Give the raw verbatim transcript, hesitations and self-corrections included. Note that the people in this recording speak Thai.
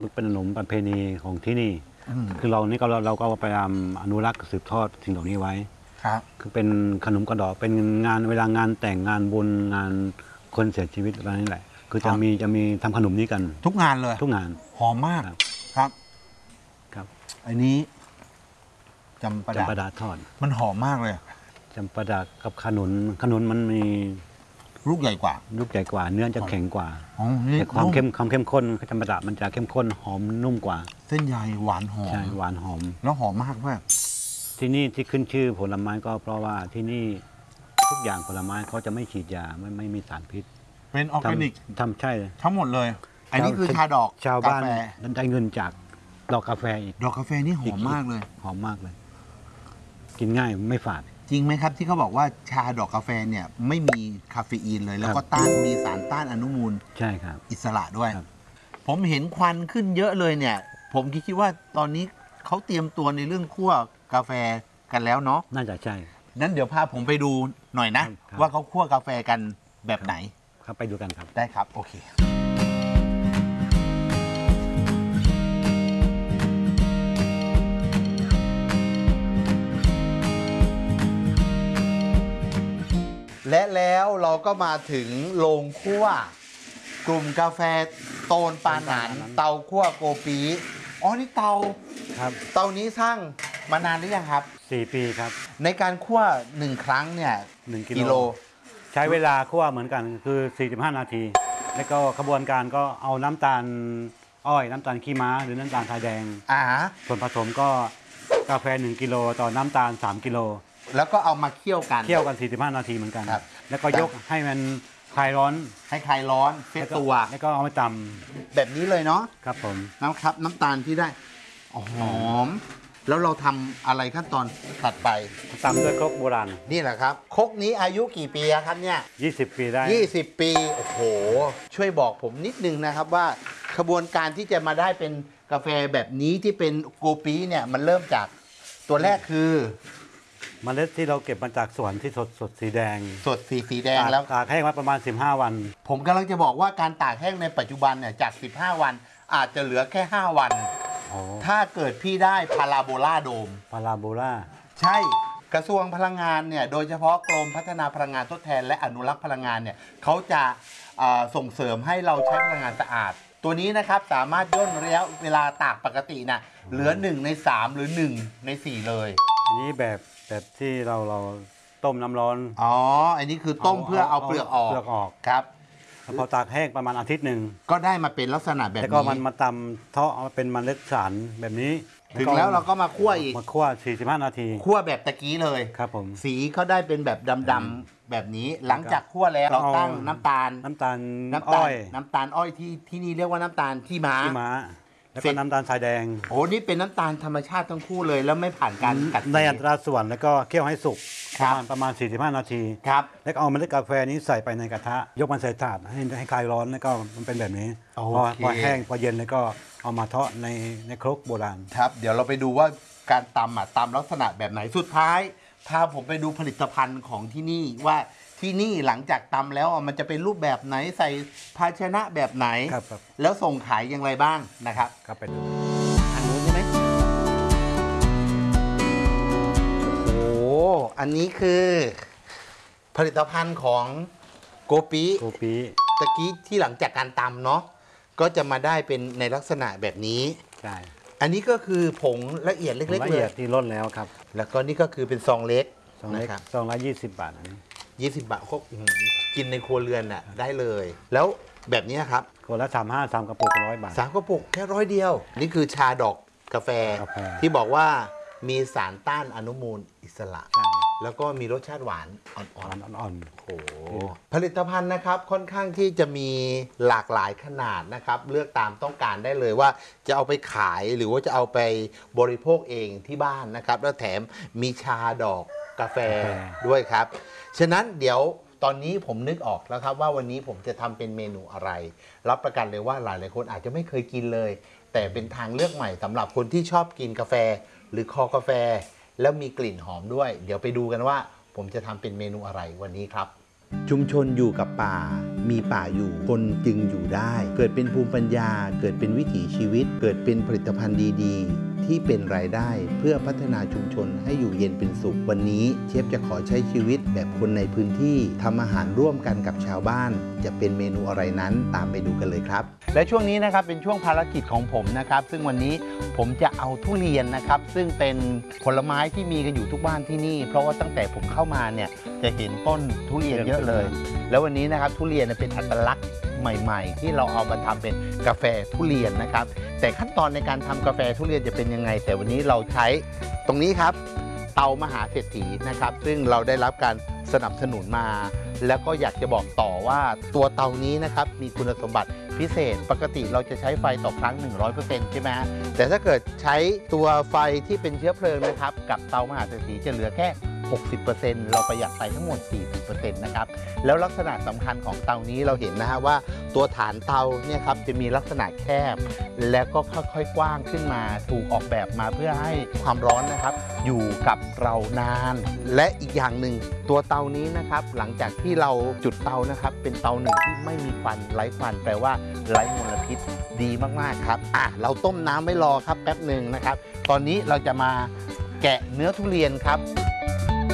เป็นขนมประเพณีของที่นี่คือเรานี่ก็เราเราก็พยายามอนุรักษ์สืบทอดสิ่งเหล่านี้ไว้ครับคือเป็นขนมกระดอกเป็นงานเวลางานแต่งงานบุญงานคนเสียชีวิตอะไรนี่แหละคือจะมีจะมีทำขนมนี้กันทุกงานเลยทุกงานหอมมากครับครับอันนี้จำปาดาจำปาดาทอดมันหอมมากเลยจำปาดากับขนุนขนุนมันมีลูกใหญ่กว่าลูกใหญ่กว่าเนื้อจะแข็งกว่าแต่ความเข้มความเข้มข้นจำปาดามันจะเข้มข้นหอมนุ่มกว่าเส้นใยหวานหอมใช่หวานหอมแล้วหอมมากด้วยที่นี่ที่ขึ้นชื่อผลไม้ก็เพราะว่าที่นี่ทุกอย่างผลไม้เขาจะไม่ฉีดยาไม่ไม่มีสารพิษเป็นออร์แกนิกทำใช่ทั้งหมดเลยอันนี้คือชาดอกชาวบ้านได้เงินจากดอกกาแฟอีกดอกกาแฟนี่หอมมากเลยหอมมากเลยกินง่ายไม่ฝาดจริงไหมครับที่เขาบอกว่าชาดอกกาแฟเนี่ยไม่มีคาเฟอีนเลยแล้วก็ต้านมีสารต้านอนุมูลใช่ครับอิสระด้วยผมเห็นควันขึ้นเยอะเลยเนี่ยผมคิดว่าตอนนี้เขาเตรียมตัวในเรื่องคั่วกาแฟกันแล้วเนาะน่าจะใช่นั้นเดี๋ยวพาผมไปดูหน่อยนะว่าเขาคั่วกาแฟกันแบบไหนครับไปดูกันครับได้ครับโอเคและแล้วเราก็มาถึงโรงคั่วกลุ่มกาแฟโตนปาหนานเตาคั่วโกปีอ๋อนี่เตาครับเตานี้สร้างมานานหรือยังครับสี่ปีครับในการคั่วหนึ่งครั้งเนี่ยหนึ่งกิโลใช้เวลาคั่วเหมือนกันคือสี่สิบห้านาทีแล้วก็กระบวนการก็เอาน้ำตาลอ้อยน้ำตาลขี้ม้าหรือน้ำตาลทรายแดงอ่าส่วนผสมก็กาแฟหนึ่งกิโลต่อน้ำตาลสามกิโลแล้วก็เอามาเคี่ยวกันเคี่ยวกันสี่สิบห้านาทีเหมือนกันแล้วก็ยกให้มันคลายร้อนให้คลายร้อนเซตตัวแล้วก็เอามาตำแบบนี้เลยเนาะครับผมน้ำครับน้ำตาลที่ได้หอมแล้วเราทำอะไรขั้นตอนถัดไปตำด้วยครกโบราณนี่แหละครับครกนี้อายุกี่ปีครับเนี่ยยี่สิบปีได้ยี่สิบปีโอ้โหช่วยบอกผมนิดนึงนะครับว่าขบวนการที่จะมาได้เป็นกาแฟแบบนี้ที่เป็นโกปีเนี่ยมันเริ่มจากตัวแรกคือเมล็ดที่เราเก็บมาจากสวนที่สดสดสีแดงสดสีสีแดงแล้วตากแห้งมาประมาณสิบห้าวันผมกำลังจะบอกว่าการตากแห้งในปัจจุบันเนี่ยจากสิบห้าวันอาจจะเหลือแค่ห้าวันถ้าเกิดพี่ได้พาราโบลาโดมพาราโบลาใช่กระทรวงพลังงานเนี่ยโดยเฉพาะกรมพัฒนาพลังงานทดแทนและอนุรักษ์พลังงานเนี่ยเขาจะส่งเสริมให้เราใช้พลังงานสะอาดตัวนี้นะครับสามารถย่นระยะเวลาตากปกตินะเหลือหนึ่งในสามหรือหนึ่งในสี่เลยอันนี้แบบแบบที่เราเราต้มน้ำร้อนอ๋ออันนี้คือต้มเพื่อเอาเปลือกออกเปลือกออกครับพอตากแห้งประมาณอาทิตย์หนึ่งก็ได้มาเป็นลักษณะแบบนี้แล้วก็มันมาตำเทาะมาเป็นเมล็ดสารแบบนี้ถึงแล้วเราก็มาคั่วอีกมาคั่วสี่สิบห้านาทีคั่วแบบตะกี้เลยครับผมสีเขาได้เป็นแบบดำๆแบบนี้หลังจากคั่วแล้วเราตั้งน้ำตาลน้ำตาลน้ำอ้อยน้ำตาลอ้อยที่ที่นี่เรียกว่าน้ำตาลขี้ม้าขี้ม้าแล้วก็น้ำตาลทรายแดงโอ้นี่เป็นน้ำตาลธรรมชาติทั้งคู่เลยแล้วไม่ผ่านการกัดในอัตราส่วนแล้วก็เคี่ยวให้สุกประมาณประมาณสี่สิบห้านาทีครับแล้วก็เอาเมล็ดกาแฟนี้ใส่ไปในกระทะยกมันใส่ถาดให้ให้คลายร้อนแล้วก็มันเป็นแบบนี้พอพอแห้งพอเย็นแล้วก็เอามาเทาะในในครกโบราณครับเดี๋ยวเราไปดูว่าการตำอ่ะตำลักษณะแบบไหนสุดท้ายพาผมไปดูผลิตภัณฑ์ของที่นี่ว่าที่นี่หลังจากตำแล้วมันจะเป็นรูปแบบไหนใส่ภาชนะแบบไหนแล้วส่งขายอย่างไรบ้างนะครับครับเป็นทางนู้นใช่ไหมโอ้อันนี้คือผลิตภัณฑ์ของโกปีโกปีตะกี้ที่หลังจากการตำเนาะก็จะมาได้เป็นในลักษณะแบบนี้ใช่อันนี้ก็คือผงละเอียดเล็กๆเลยละเอียดที่ร่นแล้วครับแล้วก็นี่ก็คือเป็นซองเล็กซองเล็กซองละยี่สิบบาทอันนี้ยี่สิบบาทครบกินในครัวเรือนน่ะได้เลยแล้วแบบนี้ครับคนละสามห้าสามกระปุกร้อยบาทสามกระปุกแค่ร้อยเดียวนี่คือชาดอกกาแฟที่บอกว่ามีสารต้านอนุมูลอิสระแล้วก็มีรสชาติหวานอ่อนๆอ่อนๆโอ้โหผลิตภัณฑ์นะครับค่อนข้างที่จะมีหลากหลายขนาดนะครับเลือกตามต้องการได้เลยว่าจะเอาไปขายหรือว่าจะเอาไปบริโภคเองที่บ้านนะครับแล้วแถมมีชาดอกกาแฟด้วยครับฉะนั้นเดี๋ยวตอนนี้ผมนึกออกแล้วครับว่าวันนี้ผมจะทำเป็นเมนูอะไรรับประกันเลยว่าหลายๆคนอาจจะไม่เคยกินเลยแต่เป็นทางเลือกใหม่สำหรับคนที่ชอบกินกาแฟหรือคอกาแฟแล้วมีกลิ่นหอมด้วยเดี๋ยวไปดูกันว่าผมจะทำเป็นเมนูอะไรวันนี้ครับชุมชนอยู่กับป่า มีป่าอยู่คนจึงอยู่ได้ เกิดเป็นภูมิปัญญา เกิดเป็นวิถีชีวิต เกิดเป็นผลิตภัณฑ์ดีๆ ที่เป็นรายได้เพื่อพัฒนาชุมชนให้อยู่เย็นเป็นสุข วันนี้เชฟจะขอใช้ชีวิตแบบคนในพื้นที่ทำอาหารร่วมกันกับชาวบ้าน จะเป็นเมนูอะไรนั้นตามไปดูกันเลยครับ และช่วงนี้นะครับเป็นช่วงภารกิจของผมนะครับซึ่งวันนี้ผมจะเอาทุเรียนนะครับซึ่งเป็นผลไม้ที่มีกันอยู่ทุกบ้านที่นี่เพราะว่าตั้งแต่ผมเข้ามาเนี่ยจะเห็นต้นทุเรียนเยอะเลย แล้ววันนี้นะครับทุเรียนเป็นอัตลักษณ์ใหม่ๆที่เราเอามาทำเป็นกาแฟทุเรียนนะครับแต่ขั้นตอนในการทำกาแฟทุเรียนจะเป็นยังไงแต่วันนี้เราใช้ตรงนี้ครับเตามหาเศรษฐีนะครับซึ่งเราได้รับการสนับสนุนมา แล้วก็อยากจะบอกต่อว่าตัวเตานี้นะครับมีคุณสมบัติพิเศษปกติเราจะใช้ไฟต่อครั้ง หนึ่งร้อยเปอร์เซ็นต์ ใช่ไหมฮะแต่ถ้าเกิดใช้ตัวไฟที่เป็นเชื้อเพลิงนะครับกับเตามหาเศรษฐีจะเหลือแค่ หกสิบเปอร์เซ็นต์ เราประหยัดไปทั้งหมด สี่สิบเปอร์เซ็นต์ นะครับแล้วลักษณะสำคัญของเตานี้เราเห็นนะฮะว่าตัวฐานเตาเนี่ยครับจะมีลักษณะแคบแล้วก็ค่อยๆกว้างขึ้นมาถูกออกแบบมาเพื่อให้ความร้อนนะครับอยู่กับเรานานและอีกอย่างหนึ่งตัวเตานี้นะครับหลังจากที่เราจุดเตานะครับเป็นเตาหนึ่งที่ไม่มีควันไร้ควันแปลว่าไร้มลพิษดีมากๆครับอ่ะเราต้มน้ำไว้รอครับแป๊บหนึ่งนะครับตอนนี้เราจะมาแกะเนื้อทุเรียนครับ